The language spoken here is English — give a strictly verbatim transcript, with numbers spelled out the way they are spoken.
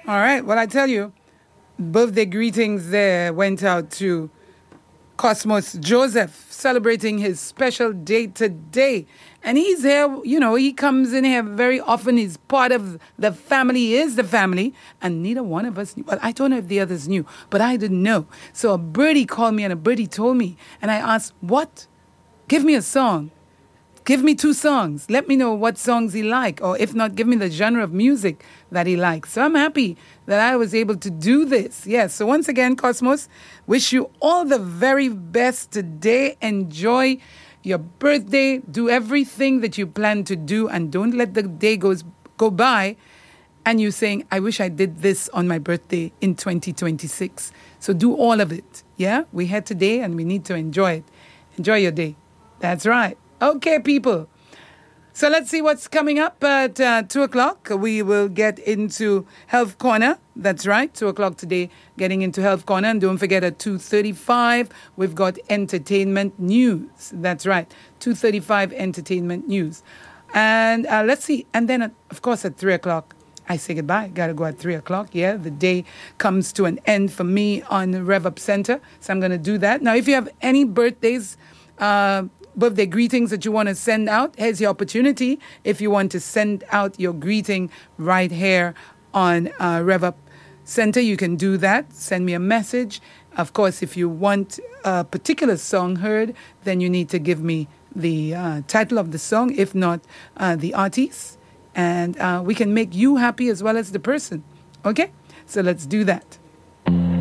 All right. Well, I tell you, birthday greetings there went out to Cosmos Joseph, celebrating his special day today. And he's here, you know, he comes in here very often. He's part of the family, he is the family. And neither one of us knew. Well, I don't know if the others knew, but I didn't know. So a birdie called me and a birdie told me. And I asked, what? Give me a song. Give me two songs. Let me know what songs he like, or if not, give me the genre of music that he likes. So I'm happy that I was able to do this. Yes. So once again, Cosmos, wish you all the very best today. Enjoy your birthday. Do everything that you plan to do, and don't let the day goes go by and you saying, I wish I did this on my birthday in twenty twenty-six. So do all of it. Yeah. We had today and we need to enjoy it. Enjoy your day. That's right. Okay, people. So let's see what's coming up at uh, two o'clock. We will get into Health Corner. That's right, two o'clock today, getting into Health Corner. And don't forget at two thirty-five, we've got Entertainment News. That's right, two thirty-five Entertainment News. And uh, let's see. And then, at, of course, at three o'clock, I say goodbye. Got to go at three o'clock. Yeah, the day comes to an end for me on Rev Up Center. So I'm going to do that. Now, if you have any birthdays, uh, birthday greetings that you want to send out, here's your opportunity. If you want to send out your greeting right here on uh, Rev Up Center, you can do that. Send me a message. Of course, if you want a particular song heard, then you need to give me the uh, title of the song, if not uh, the artist. And uh, we can make you happy as well as the person. Okay? So let's do that.